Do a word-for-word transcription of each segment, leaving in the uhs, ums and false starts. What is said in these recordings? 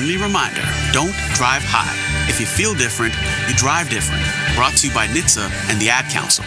friendly reminder, don't drive high. If you feel different, you drive different. Brought to you by N H T S A and the Ad Council.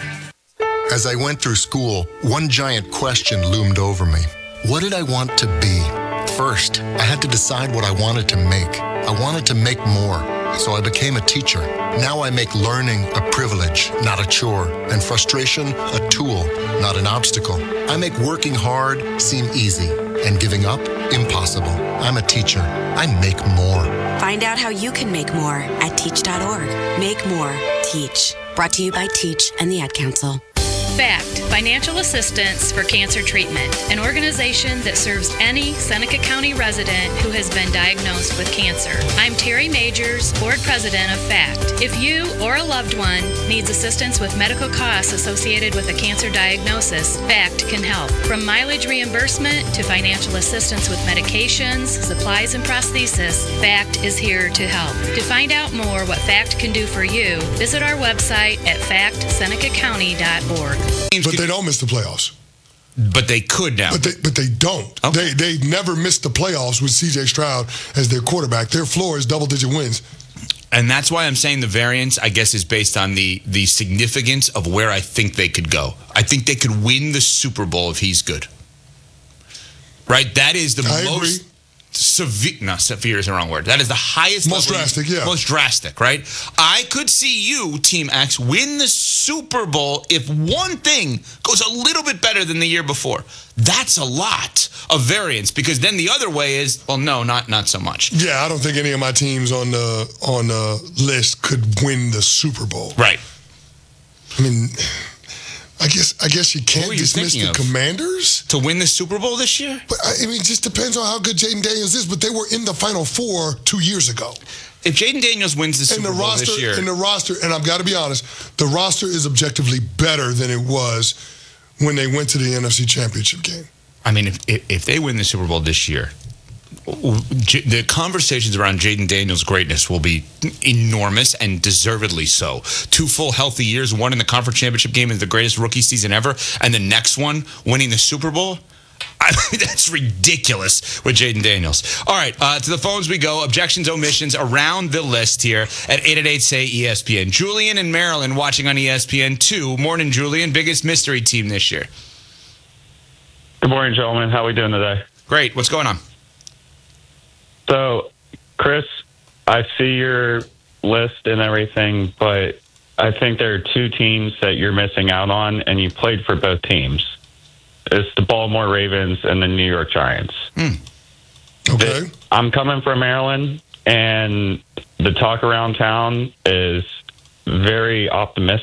As I went through school, one giant question loomed over me. What did I want to be? First, I had to decide what I wanted to make. I wanted to make more, so I became a teacher. Now I make learning a privilege, not a chore, and frustration a tool, not an obstacle. I make working hard seem easy, and giving up impossible. I'm a teacher. I make more. Find out how you can make more at teach dot org. Make more. Teach. Brought to you by Teach and the Ad Council. FACT, Financial Assistance for Cancer Treatment, an organization that serves any Seneca County resident who has been diagnosed with cancer. I'm Terry Majors, Board President of FACT. If you or a loved one needs assistance with medical costs associated with a cancer diagnosis, FACT can help. From mileage reimbursement to financial assistance with medications, supplies, and prosthesis, FACT is here to help. To find out more what FACT can do for you, visit our website at fact seneca county dot org. But they don't miss the playoffs. But they could now. But they but they don't. Okay. They they never missed the playoffs with C J Stroud as their quarterback. Their floor is double-digit wins. And that's why I'm saying the variance, I guess, is based on the the significance of where I think they could go. I think they could win the Super Bowl if he's good. Right? That is the I most agree. severe. No, severe is the wrong word. That is the highest. Most level, drastic, yeah. Most drastic, right? I could see you, Team X, win the Super Bowl if one thing goes a little bit better than the year before. That's a lot of variance, because then the other way is, well, no, not not so much. Yeah, I don't think any of my teams on the on the list could win the Super Bowl. Right. I mean, I guess I guess you Who can't are you dismiss thinking the of? Commanders. To win the Super Bowl this year? But I, I mean, it just depends on how good Jaden Daniels is. But they were in the Final Four two years ago. If Jaden Daniels wins the And Super the Bowl roster, this year, and the roster, and I've got to be honest, the roster is objectively better than it was when they went to the N F C Championship game. I mean, if if, if they win the Super Bowl this year, J- the conversations around Jaden Daniels' greatness will be enormous, and deservedly so. Two full healthy years, one in the conference championship game is the greatest rookie season ever, and the next one winning the Super Bowl. I mean, that's ridiculous with Jaden Daniels. All right, uh, to the phones we go. Objections, omissions around the list here at eight eight eight, S A Y, E S P N. Julian in Maryland watching on E S P N two. Morning, Julian. Biggest mystery team this year. Good morning, gentlemen. How are we doing today? Great. What's going on? So, Chris, I see your list and everything, but I think there are two teams that you're missing out on, and you played for both teams. It's the Baltimore Ravens and the New York Giants. Mm. Okay. The, I'm coming from Maryland, and the talk around town is very optimistic.